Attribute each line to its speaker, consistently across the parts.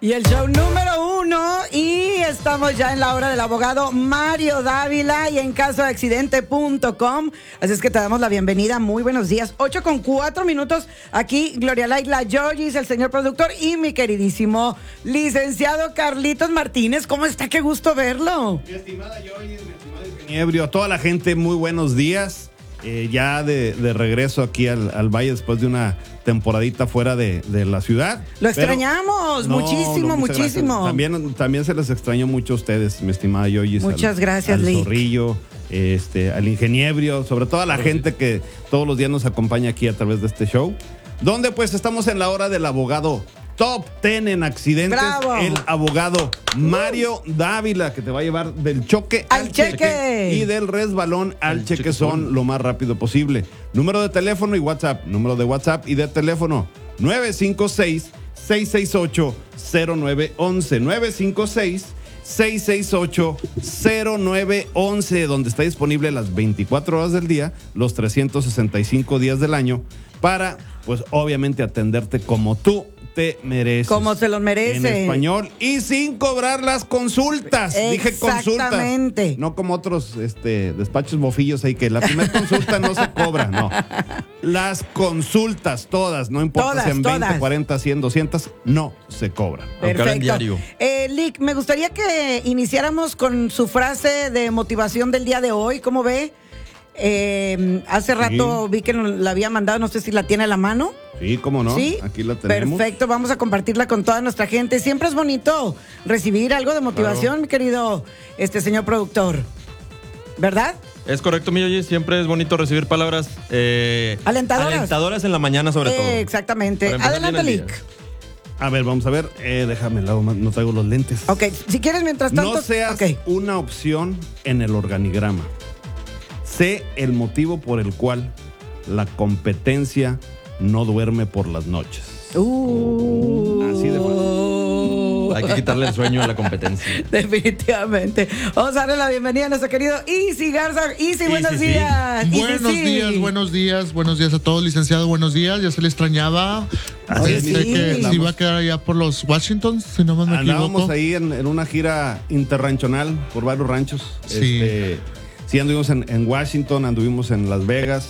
Speaker 1: Y el show número 1, y estamos ya en la hora del abogado Mario Dávila y en casodeaccidente.com. Así es que te damos la bienvenida. Muy buenos días. 8:04 aquí, Gloria Laila Georgis, el señor productor y mi queridísimo licenciado Carlitos Martínez. ¿Cómo está? Qué gusto verlo.
Speaker 2: Mi estimada Georgis, mi estimado ingeniero, a toda la gente, muy buenos días. Ya de regreso aquí al Valle después de una temporadita fuera de la ciudad.
Speaker 1: Lo extrañamos muchísimo.
Speaker 2: También se les extrañó mucho a ustedes, mi estimada Yoyis.
Speaker 1: Muchas gracias,
Speaker 2: al
Speaker 1: Lick.
Speaker 2: Zorrillo, al ingeniero, sobre todo a la gente que todos los días nos acompaña aquí a través de este show, donde pues estamos en la hora del abogado Top 10 en accidentes.
Speaker 1: ¡Bravo!
Speaker 2: El abogado Mario Dávila, que te va a llevar del choque
Speaker 1: al cheque
Speaker 2: y del resbalón al chequezón lo más rápido posible. Número de teléfono y WhatsApp. Número de WhatsApp y de teléfono 956-668-0911. 956-668-0911, donde está disponible las 24 horas del día, los 365 días del año, para, pues, obviamente atenderte como tú te mereces.
Speaker 1: Como se los merece.
Speaker 2: En español y sin cobrar las consultas. Dije consultas.
Speaker 1: Exactamente.
Speaker 2: No como otros despachos bofillos ahí que la primera consulta no se cobra, no. Las consultas todas, no importa si en 20, 40, 100, 200, no se cobran.
Speaker 1: Perfecto. Lick, me gustaría que iniciáramos con su frase de motivación del día de hoy. ¿Cómo ve? Hace rato vi que la había mandado, no sé si la tiene a la mano.
Speaker 2: Sí, cómo no.
Speaker 1: ¿Sí?
Speaker 2: Aquí la tenemos.
Speaker 1: Perfecto, vamos a compartirla con toda nuestra gente. Siempre es bonito recibir algo de motivación, mi querido señor productor. ¿Verdad?
Speaker 3: Es correcto, mi Yoyi. Siempre es bonito recibir palabras alentadoras en la mañana, sobre todo.
Speaker 1: Exactamente. Adelante, Lick.
Speaker 2: A ver, vamos a ver. Déjame, no traigo los lentes.
Speaker 1: Ok, si quieres, mientras tanto.
Speaker 2: No seas una opción en el organigrama. Sé el motivo por el cual la competencia no duerme por las noches. Así de fácil.
Speaker 3: Hay que quitarle el sueño a la competencia.
Speaker 1: Definitivamente. Vamos a darle la bienvenida a nuestro querido Easy Garza. Easy, buenos días.
Speaker 4: Buenos días a todos, licenciado, buenos días. Ya se le extrañaba. Pensé que se iba a quedar allá por los Washington, si no me equivoco.
Speaker 2: Andábamos ahí en una gira interranchonal por varios ranchos.
Speaker 4: Sí.
Speaker 2: Sí, anduvimos en Washington, anduvimos en Las Vegas.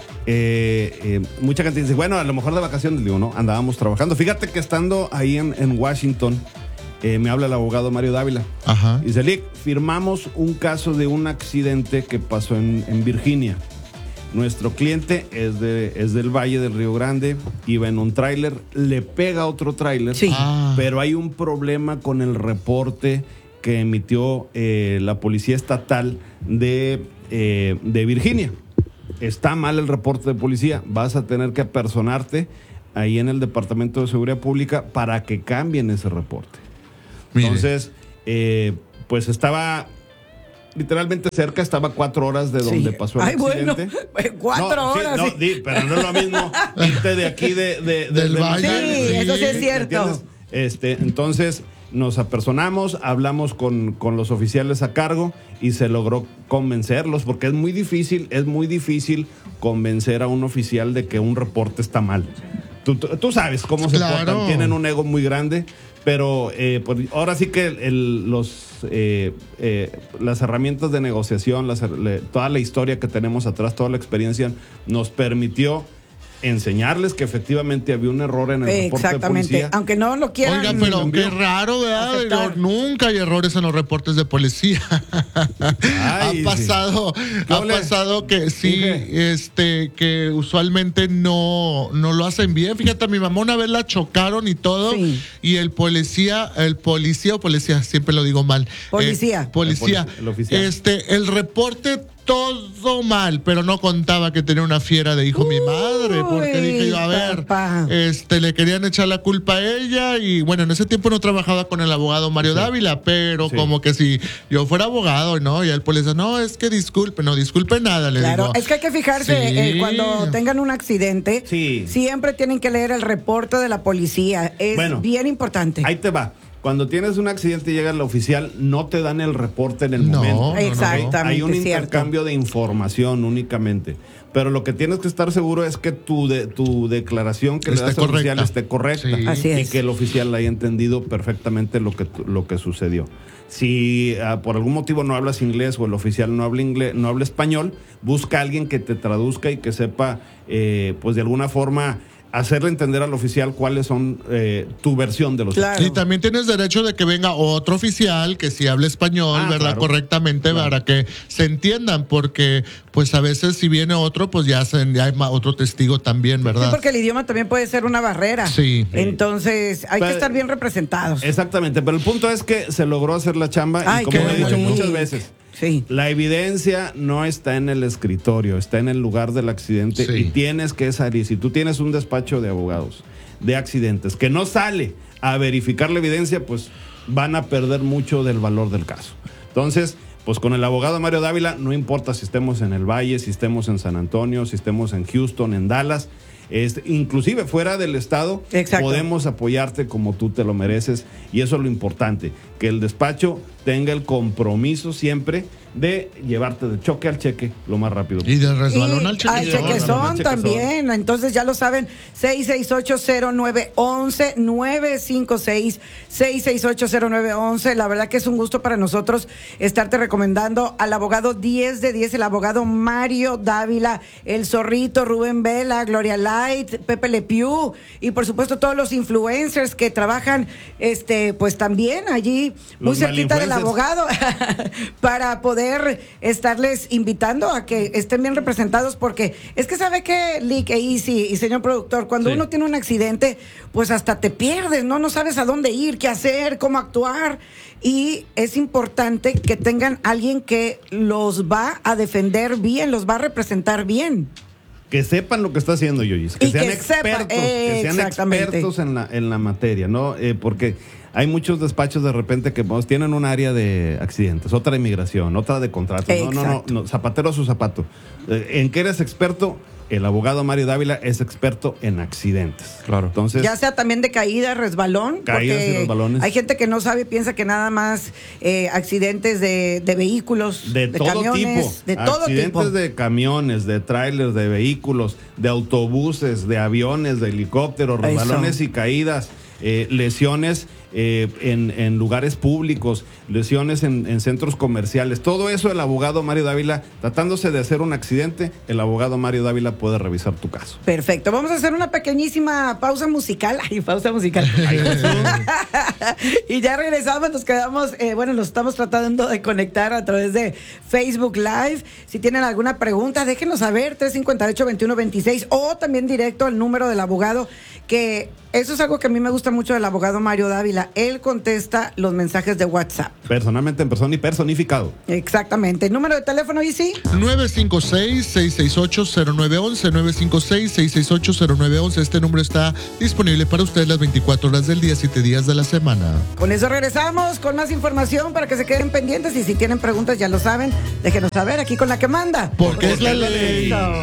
Speaker 2: Mucha gente dice, bueno, a lo mejor de vacaciones, digo, no, andábamos trabajando. Fíjate que estando ahí en Washington, me habla el abogado Mario Dávila.
Speaker 4: Ajá.
Speaker 2: Y dice, Lick, firmamos un caso de un accidente que pasó en Virginia. Nuestro cliente es del Valle del Río Grande, iba en un tráiler, le pega otro tráiler,
Speaker 1: sí.
Speaker 2: Pero hay un problema con el reporte que emitió la policía estatal de Virginia. Está mal el reporte de policía, vas a tener que apersonarte ahí en el Departamento de Seguridad Pública para que cambien ese reporte. Mire. Entonces, pues estaba literalmente cerca, estaba a 4 horas de donde pasó el accidente.
Speaker 1: Bueno, 4 horas.
Speaker 2: Sí, pero no es lo mismo irte de aquí del
Speaker 4: Valle.
Speaker 1: Sí, eso sí es cierto.
Speaker 2: Entonces nos apersonamos, hablamos con los oficiales a cargo y se logró convencerlos, porque es muy difícil convencer a un oficial de que un reporte está mal. Tú sabes cómo se portan, tienen un ego muy grande, pero pues ahora sí que las herramientas de negociación, toda la historia que tenemos atrás, toda la experiencia nos permitió enseñarles que efectivamente había un error en el reporte de policía.
Speaker 1: Aunque no lo quieran.
Speaker 4: Oiga, pero qué raro, ¿verdad? Nunca hay errores en los reportes de policía. Ha pasado que sí, que usualmente no lo hacen bien. Fíjate, a mi mamá una vez la chocaron y todo, y el policía, siempre lo digo mal.
Speaker 1: Policía.
Speaker 2: El oficial.
Speaker 4: El reporte todo mal, pero no contaba que tenía una fiera de hijo mi madre, porque dije yo, a ver, le querían echar la culpa a ella, y bueno, en ese tiempo no trabajaba con el abogado Mario Dávila, pero como que si yo fuera abogado, ¿no? Y el policía, no, es que disculpe nada, le digo.
Speaker 1: Es que hay que fijarse, cuando tengan un accidente, siempre tienen que leer el reporte de la policía, es bien importante.
Speaker 2: Ahí te va. cuando tienes un accidente y llega el oficial, no te dan el reporte en el momento.
Speaker 1: Exactamente.
Speaker 2: Hay un intercambio de información únicamente. Pero lo que tienes que estar seguro es que tu declaración que le das al oficial esté correcta.
Speaker 1: Sí. Así es.
Speaker 2: Y que el oficial haya entendido perfectamente lo que sucedió. Si por algún motivo no hablas inglés o el oficial no habla español, busca a alguien que te traduzca y que sepa, pues de alguna forma, hacerle entender al oficial cuáles son tu versión de los
Speaker 4: hechos. Y también tienes derecho de que venga otro oficial que sí hable español, ¿verdad? Claro. Correctamente, claro. Para que se entiendan, porque pues a veces si viene otro, pues ya hay otro testigo también, ¿verdad?
Speaker 1: Sí, porque el idioma también puede ser una barrera.
Speaker 4: Sí.
Speaker 1: Entonces hay que estar bien representados.
Speaker 2: Exactamente, pero el punto es que se logró hacer la chamba y como he dicho muchas veces,
Speaker 1: sí,
Speaker 2: la evidencia no está en el escritorio, está en el lugar del accidente y tienes que salir. Si tú tienes un despacho de abogados de accidentes que no sale a verificar la evidencia, pues van a perder mucho del valor del caso. Entonces, pues con el abogado Mario Dávila, no importa si estemos en el Valle, si estemos en San Antonio, si estemos en Houston, en Dallas, inclusive fuera del estado, podemos apoyarte como tú te lo mereces, y eso es lo importante, que el despacho tenga el compromiso siempre de llevarte de choque al cheque lo más rápido
Speaker 4: posible. Y de resbalón al cheque.
Speaker 1: Al chequezón también. Entonces ya lo saben, 668-0911, 956-668-0911. La verdad que es un gusto para nosotros estarte recomendando al abogado 10 de 10, el abogado Mario Dávila, el Zorrito, Rubén Vela, Gloria Light, Pepe Le Pew, y por supuesto todos los influencers que trabajan pues también allí muy cerquita del abogado para poder estarles invitando a que estén bien representados, porque es que sabe que Lick, Easy y señor productor, cuando uno tiene un accidente, pues hasta te pierdes, no sabes a dónde ir, qué hacer, cómo actuar, y es importante que tengan alguien que los va a defender bien, los va a representar bien.
Speaker 2: Que sepan lo que está haciendo Yoyis, que sean expertos en la materia, ¿no? Porque hay muchos despachos de repente que tienen un área de accidentes, otra de inmigración, otra de contratos. No, zapatero a su zapato. ¿En qué eres experto? El abogado Mario Dávila es experto en accidentes.
Speaker 3: Claro.
Speaker 2: Entonces,
Speaker 1: ya sea también de caídas, resbalón.
Speaker 2: Caídas y resbalones.
Speaker 1: Hay gente que no sabe, piensa que nada más accidentes de vehículos,
Speaker 2: de todo
Speaker 1: camiones,
Speaker 2: tipo.
Speaker 1: De todo
Speaker 2: accidentes
Speaker 1: tipo.
Speaker 2: De camiones, de trailers, de vehículos, de autobuses, de aviones, de helicópteros, resbalones y caídas, lesiones en lugares públicos, lesiones en centros comerciales. Todo eso el abogado Mario Dávila, tratándose de hacer un accidente, el abogado Mario Dávila puede revisar tu caso.
Speaker 1: Perfecto, vamos a hacer una pequeñísima pausa musical. Pausa musical. Y ya regresamos, nos quedamos, nos estamos tratando de conectar a través de Facebook Live. Si tienen alguna pregunta, déjenos saber, 358-2126, o también directo al número del abogado, que eso es algo que a mí me gusta mucho del abogado Mario Dávila. Él contesta los mensajes de WhatsApp.
Speaker 2: Personalmente, en persona y personificado.
Speaker 1: Exactamente. ¿Número de teléfono, Isi?
Speaker 4: 956-668-0911, 956-668-0911. Este número está disponible para ustedes las 24 horas del día, 7 días de la semana.
Speaker 1: Con eso regresamos con más información para que se queden pendientes, y si tienen preguntas ya lo saben, déjenos saber aquí con la que manda.
Speaker 4: Porque es la ley.